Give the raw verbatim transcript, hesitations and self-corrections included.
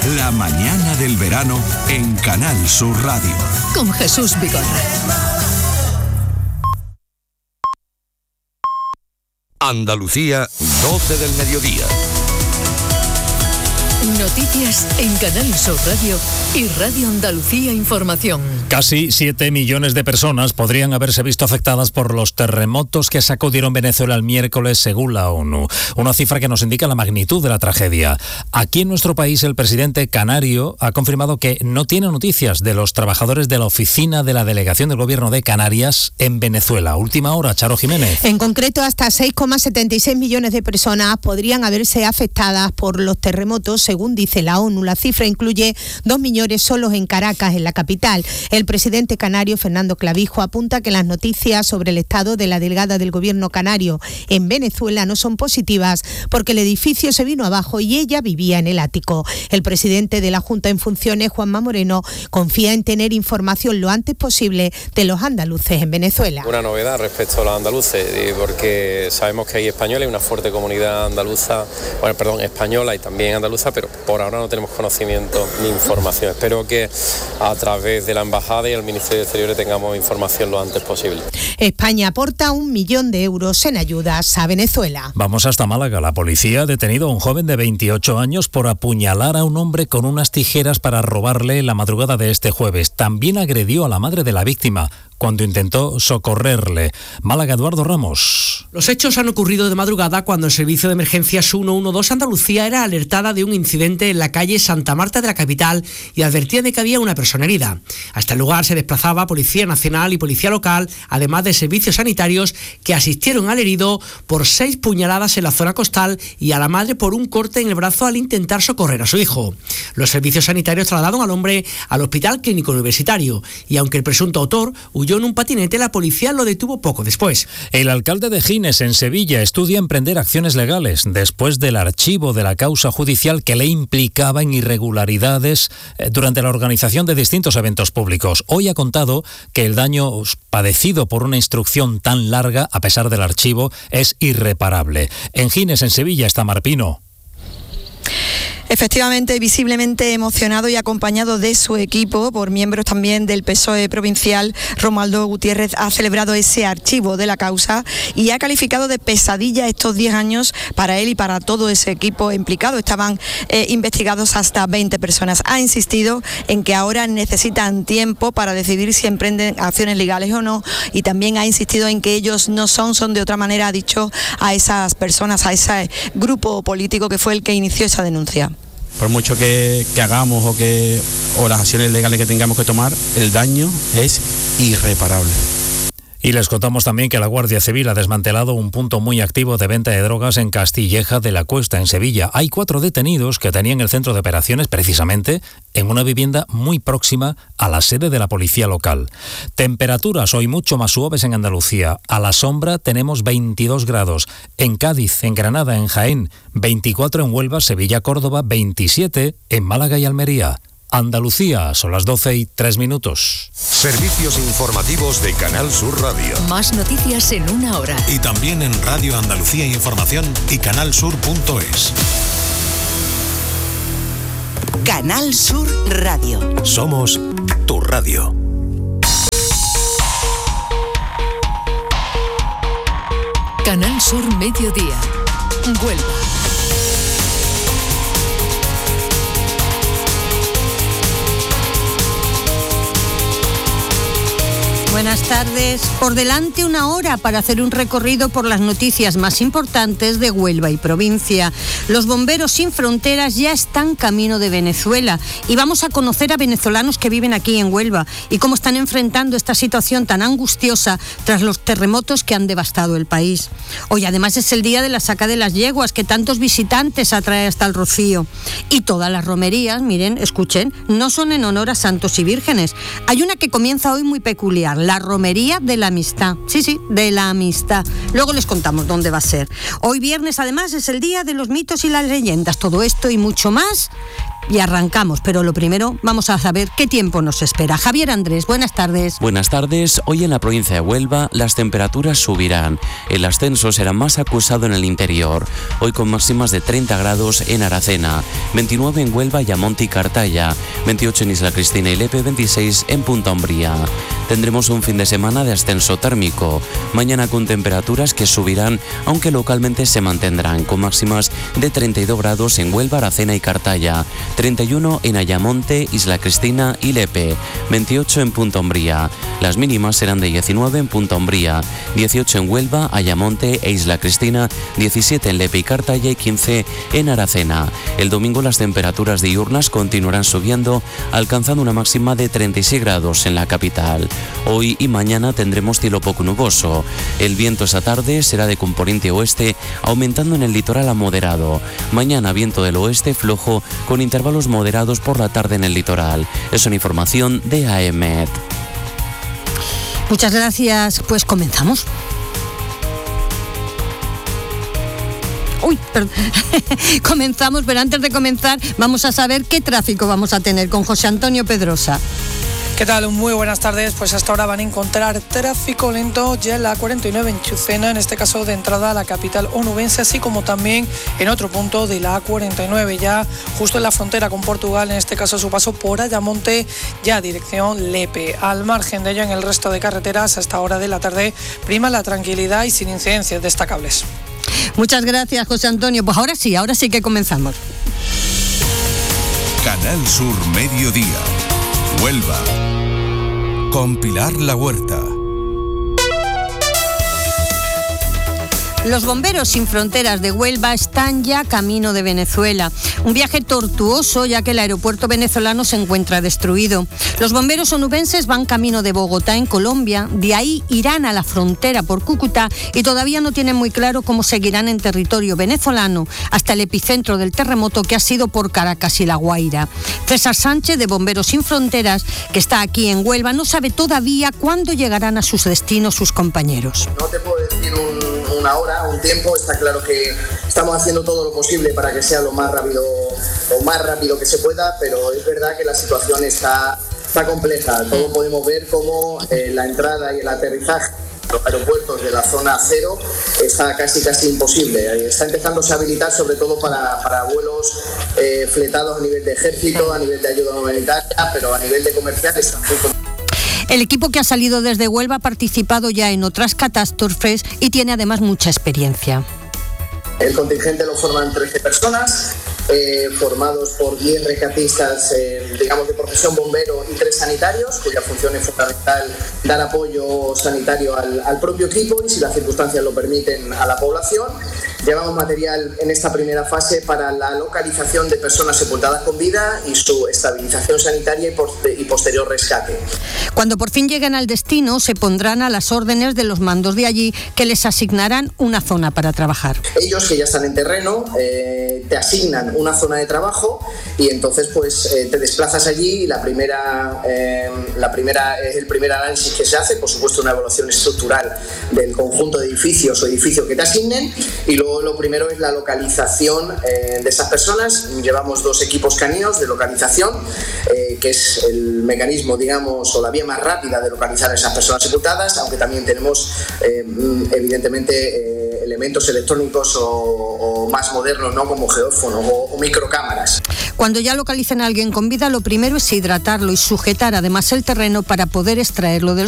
La mañana del verano en Canal Sur Radio. Con Jesús Vigorra. Andalucía, doce del mediodía. Noticias en Canal Sur Radio y Radio Andalucía Información. Casi siete millones de personas podrían haberse visto afectadas por los terremotos que sacudieron Venezuela el miércoles, según la ONU. Una cifra que nos indica la magnitud de la tragedia. Aquí en nuestro país, el presidente canario ha confirmado que no tiene noticias de los trabajadores de la oficina de la delegación del gobierno de Canarias en Venezuela. Última hora, Charo Jiménez. En concreto, hasta seis coma setenta y seis millones de personas podrían haberse afectadas por los terremotos, según dice la ONU. La cifra incluye dos millones solos en Caracas, en la capital. El presidente canario, Fernando Clavijo, apunta que las noticias sobre el estado de la delegada del gobierno canario en Venezuela no son positivas porque el edificio se vino abajo y ella vivía en el ático. El presidente de la Junta en funciones, Juanma Moreno, confía en tener información lo antes posible de los andaluces en Venezuela. Una novedad respecto a los andaluces, porque sabemos que hay españoles, una fuerte comunidad andaluza, bueno, perdón, española y también andaluza, pero por ahora no tenemos conocimiento ni información. Espero que a través de la embajada y el Ministerio de Exteriores tengamos información lo antes posible. España aporta un millón de euros en ayudas a Venezuela. Vamos hasta Málaga. La policía ha detenido a un joven de veintiocho años por apuñalar a un hombre con unas tijeras para robarle la madrugada de este jueves. También agredió a la madre de la víctima cuando intentó socorrerle. Málaga, Eduardo Ramos. Los hechos han ocurrido de madrugada cuando el servicio de emergencias ciento doce Andalucía era alertada de un incidente en la calle Santa Marta de la capital y advertía de que había una persona herida. Hasta el lugar se desplazaba Policía Nacional y Policía Local, además de servicios sanitarios que asistieron al herido por seis puñaladas en la zona costal y a la madre por un corte en el brazo al intentar socorrer a su hijo. Los servicios sanitarios trasladaron al hombre al Hospital Clínico Universitario y aunque el presunto autor huyó en un patinete, la policía lo detuvo poco después. El alcalde de Gines, en Sevilla, estudia emprender acciones legales después del archivo de la causa judicial que le implicaba en irregularidades durante la organización de distintos eventos públicos. Hoy ha contado que el daño padecido por una instrucción tan larga, a pesar del archivo, es irreparable. En Gines, en Sevilla, está Marpino. Efectivamente, visiblemente emocionado y acompañado de su equipo por miembros también del P S O E provincial, Romualdo Gutiérrez ha celebrado ese archivo de la causa y ha calificado de pesadilla estos diez años para él y para todo ese equipo implicado. Estaban eh, investigados hasta veinte personas. Ha insistido en que ahora necesitan tiempo para decidir si emprenden acciones legales o no, y también ha insistido en que ellos no son, son de otra manera, ha dicho a esas personas, a ese grupo político que fue el que inició esa denuncia. Por mucho que, que hagamos o, que, o las acciones legales que tengamos que tomar, el daño es irreparable. Y les contamos también que la Guardia Civil ha desmantelado un punto muy activo de venta de drogas en Castilleja de la Cuesta, en Sevilla. Hay cuatro detenidos que tenían el centro de operaciones precisamente en una vivienda muy próxima a la sede de la policía local. Temperaturas hoy mucho más suaves en Andalucía. A la sombra tenemos veintidós grados. En Cádiz, en Granada, en Jaén, veinticuatro en Huelva, Sevilla, Córdoba, veintisiete en Málaga y Almería. Andalucía, son las doce y tres minutos. Servicios informativos de Canal Sur Radio. Más noticias en una hora. Y también en Radio Andalucía Información y canalsur punto es. Canal Sur Radio. Somos tu radio. Canal Sur Mediodía. Huelva. Buenas tardes. Por delante una hora para hacer un recorrido por las noticias más importantes de Huelva y provincia. Los bomberos sin fronteras ya están camino de Venezuela y vamos a conocer a venezolanos que viven aquí en Huelva y cómo están enfrentando esta situación tan angustiosa tras los terremotos que han devastado el país. Hoy además es el día de la saca de las yeguas que tantos visitantes atrae hasta el Rocío. Y todas las romerías, miren, escuchen, no son en honor a santos y vírgenes. Hay una que comienza hoy muy peculiar. La romería de la amistad. Sí, sí, de la amistad. Luego les contamos dónde va a ser. Hoy viernes, además, es el día de los mitos y las leyendas. Todo esto y mucho más y arrancamos, pero lo primero vamos a saber qué tiempo nos espera. Javier Andrés, buenas tardes. Buenas tardes. Hoy en la provincia de Huelva las temperaturas subirán. El ascenso será más acusado en el interior. Hoy con máximas de treinta grados en Aracena, veintinueve en Huelva, Ayamonte y Cartaya, veintiocho en Isla Cristina y Lepe, veintiséis en Punta Umbría. Tendremos un fin de semana de ascenso térmico. Mañana con temperaturas que subirán, aunque localmente se mantendrán, con máximas de treinta y dos grados en Huelva, Aracena y Cartaya, treinta y uno en Ayamonte, Isla Cristina y Lepe, veintiocho en Punta Umbría. Las mínimas serán de diecinueve en Punta Umbría, dieciocho en Huelva, Ayamonte e Isla Cristina, diecisiete en Lepe y Cartaya y quince en Aracena. El domingo las temperaturas diurnas continuarán subiendo, alcanzando una máxima de treinta y seis grados en la capital. Hoy y mañana tendremos cielo poco nuboso. El viento esta tarde será de componente oeste, aumentando en el litoral a moderado. Mañana viento del oeste flojo, con intervalos moderados por la tarde en el litoral. Es una información de A E M E T. Muchas gracias, pues comenzamos. Uy, perdón. Comenzamos, pero antes de comenzar vamos a saber qué tráfico vamos a tener con José Antonio Pedrosa. ¿Qué tal? Muy buenas tardes. Pues hasta ahora van a encontrar tráfico lento ya en la cuarenta y nueve en Chucena, en este caso de entrada a la capital onubense, así como también en otro punto de la A cuarenta y nueve, ya justo en la frontera con Portugal, en este caso su paso por Ayamonte, ya dirección Lepe. Al margen de ello, en el resto de carreteras, hasta hora de la tarde, prima la tranquilidad y sin incidencias destacables. Muchas gracias, José Antonio. Pues ahora sí, ahora sí que comenzamos. Canal Sur Mediodía, Huelva, con Pilar La Huerta. Los bomberos sin fronteras de Huelva están ya camino de Venezuela. Un viaje tortuoso, ya que el aeropuerto venezolano se encuentra destruido. Los bomberos onubenses van camino de Bogotá, en Colombia. De ahí irán a la frontera por Cúcuta y todavía no tienen muy claro cómo seguirán en territorio venezolano hasta el epicentro del terremoto, que ha sido por Caracas y La Guaira. César Sánchez, de Bomberos sin Fronteras, que está aquí en Huelva, no sabe todavía cuándo llegarán a sus destinos sus compañeros. No te puedo decir un, una hora, un tiempo. Está claro que estamos haciendo todo lo posible para que sea lo más rápido, lo más rápido que se pueda, pero es verdad que la situación está, está compleja. Todos podemos ver cómo eh, la entrada y el aterrizaje de los aeropuertos de la zona cero está casi casi imposible. Está empezándose a habilitar sobre todo para, para vuelos eh, fletados a nivel de ejército, a nivel de ayuda humanitaria, pero a nivel de comercial está muy complicado. El equipo que ha salido desde Huelva ha participado ya en otras catástrofes y tiene además mucha experiencia. El contingente lo forman trece personas, eh, formados por diez rescatistas, eh, digamos, de profesión bombero y tres sanitarios, cuya función es fundamental dar apoyo sanitario al, al propio equipo y, si las circunstancias lo permiten, a la población. Llevamos material en esta primera fase para la localización de personas sepultadas con vida y su estabilización sanitaria y, por, y posterior rescate. Cuando por fin lleguen al destino, se pondrán a las órdenes de los mandos de allí, que les asignarán una zona para trabajar. Ellos, que ya están en terreno, eh, te asignan una zona de trabajo y entonces pues eh, te desplazas allí y la primera, eh, la primera es el primer análisis que se hace, por supuesto una evaluación estructural del conjunto de edificios o edificios que te asignen, y luego lo primero es la localización eh, de esas personas. Llevamos dos equipos caninos de localización, eh, que es el mecanismo, digamos, o la vía más rápida de localizar a esas personas sepultadas, aunque también tenemos eh, evidentemente eh, elementos electrónicos o, o más modernos, ¿no?, como geófonos o, o microcámaras. Cuando ya localicen a alguien con vida, lo primero es hidratarlo y sujetar además el terreno para poder extraerlo del